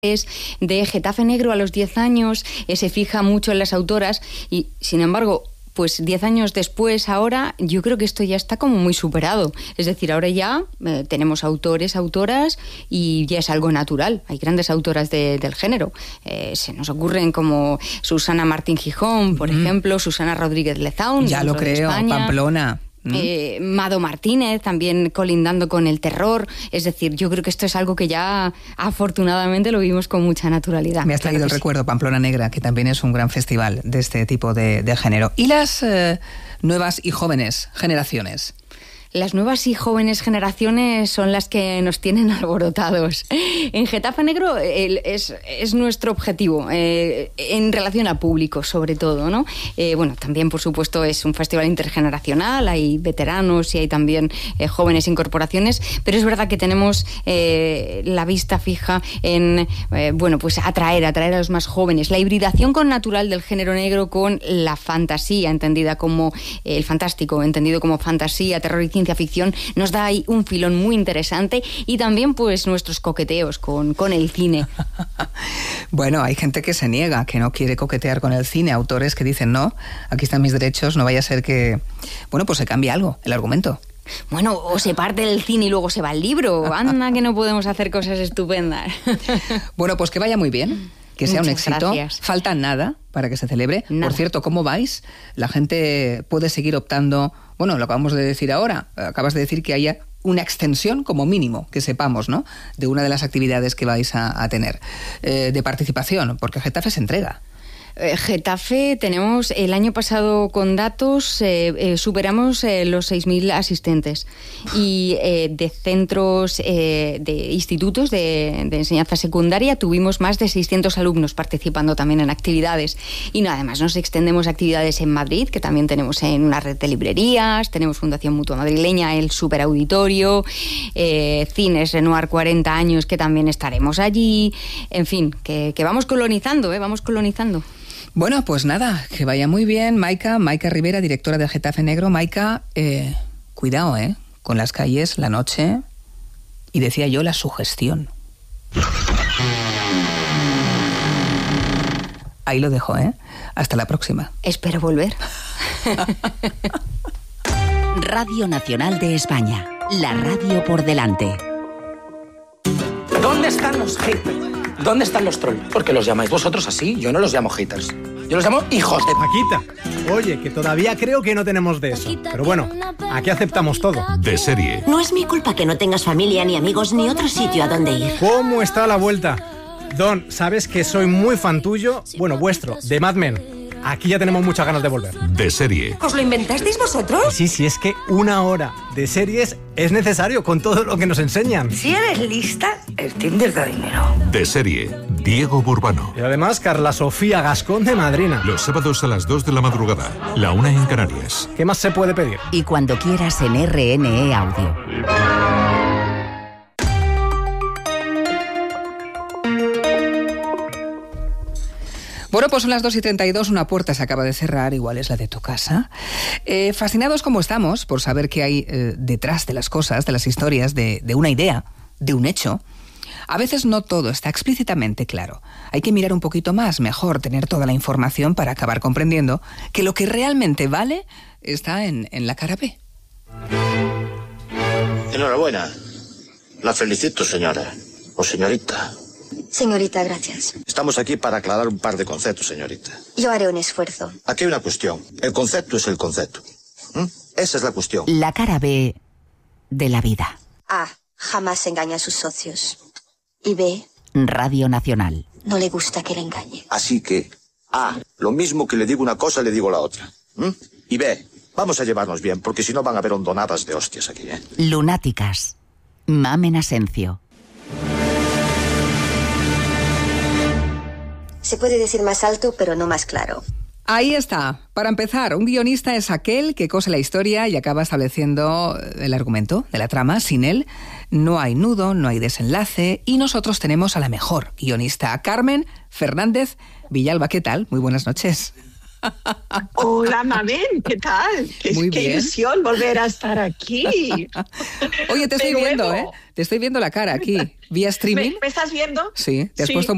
de Getafe Negro a los 10 años, se fija mucho en las autoras y, sin embargo, pues 10 años después, ahora, yo creo que esto ya está como muy superado. Es decir, ahora ya tenemos autores, autoras y ya es algo natural. Hay grandes autoras del género. Se nos ocurren como Susana Martín Gijón, por ejemplo, Susana Rodríguez Lezaun. Ya lo creo, Pamplona. Mado Martínez, también colindando con el terror. Es decir, yo creo que esto es algo que ya afortunadamente lo vivimos con mucha naturalidad. Me has traído el recuerdo, Pamplona Negra, que también es un gran festival de este tipo de género. ¿Y las nuevas y jóvenes generaciones? Las nuevas y jóvenes generaciones son las que nos tienen alborotados. En Getafe Negro es nuestro objetivo, en relación al público, sobre todo, ¿no? Bueno, también, por supuesto, es un festival intergeneracional, hay veteranos y hay también jóvenes incorporaciones, pero es verdad que tenemos la vista fija en, bueno, pues atraer a los más jóvenes. La hibridación con natural del género negro con la fantasía, entendida como el fantástico, entendido como fantasía, terror y ciencia ficción, nos da ahí un filón muy interesante y también pues nuestros coqueteos con el cine. Bueno, hay gente que se niega, que no quiere coquetear con el cine, autores que dicen no, aquí están mis derechos, no vaya a ser que, bueno, pues se cambie algo, el argumento. Bueno, o se parte del cine y luego se va al libro. Anda que no podemos hacer cosas estupendas. Bueno, pues que vaya muy bien. Que sea un éxito. Gracias. Falta nada para que se celebre. Nada. Por cierto, ¿cómo vais? La gente puede seguir optando. Bueno, lo acabamos de decir ahora. Acabas de decir que haya una extensión como mínimo, que sepamos, ¿no? De una de las actividades que vais a tener. De participación, porque Getafe se entrega. Getafe, tenemos el año pasado con datos, superamos los 6.000 asistentes y de centros, de institutos de enseñanza secundaria tuvimos más de 600 alumnos participando también en actividades y no, además nos extendemos a actividades en Madrid, que también tenemos en una red de librerías, tenemos Fundación Mutua Madrileña, el Superauditorio, Cines Renoir 40 años, que también estaremos allí, en fin, que vamos colonizando, vamos colonizando. Bueno, pues nada, que vaya muy bien. Maika Rivera, directora del Getafe Negro. Maika, cuidado, con las calles, la noche y, decía yo, la sugestión. Ahí lo dejo, Hasta la próxima. Espero volver. Radio Nacional de España, la radio por delante. ¿Dónde están los haters? ¿Dónde están los trolls? ¿Por qué los llamáis vosotros así? Yo no los llamo haters. Yo los llamo hijos de... Paquita, oye, que todavía creo que no tenemos de eso. Pero bueno, aquí aceptamos todo. De serie. No es mi culpa que no tengas familia, ni amigos, ni otro sitio a donde ir. ¿Cómo está la vuelta? Don, sabes que soy muy fan tuyo, bueno, vuestro, de Mad Men. Aquí ya tenemos muchas ganas de volver. De serie. ¿Os lo inventasteis vosotros? Sí, es que 1 hora de series es necesario con todo lo que nos enseñan. Si eres lista, el Tinder da dinero. De serie. Diego Burbano. Y además, Carla Sofía Gascón de madrina. Los sábados a las 2 de la madrugada, la 1 en Canarias. ¿Qué más se puede pedir? Y cuando quieras en RNE Audio. Bueno, pues son las 2:32, una puerta se acaba de cerrar, igual es la de tu casa. Fascinados como estamos por saber qué hay detrás de las cosas, de las historias, de una idea, de un hecho. A veces no todo está explícitamente claro. Hay que mirar un poquito más, mejor tener toda la información para acabar comprendiendo que lo que realmente vale está en la cara B. Enhorabuena. La felicito, señora. O señorita. Señorita, gracias. Estamos aquí para aclarar un par de conceptos, señorita. Yo haré un esfuerzo. Aquí hay una cuestión. El concepto es el concepto. Esa es la cuestión. La cara B de la vida. A. Jamás engaña a sus socios. Y B. Radio Nacional. No le gusta que le engañe. Así que, A. Lo mismo que le digo una cosa, le digo la otra. Y B. Vamos a llevarnos bien, porque si no van a haber hondonadas de hostias aquí, Lunáticas. Mamen Asencio. Se puede decir más alto, pero no más claro. Ahí está. Para empezar, un guionista es aquel que cose la historia y acaba estableciendo el argumento de la trama. Sin él no hay nudo, no hay desenlace y nosotros tenemos a la mejor guionista, a Carmen Fernández Villalba. ¿Qué tal? Muy buenas noches. Hola, Mamen, ¿qué tal? Muy qué bien. ilusión volver a estar aquí. Oye, te estoy viendo, luego... Te estoy viendo la cara aquí, vía streaming. ¿Me estás viendo? Sí, te has Sí. puesto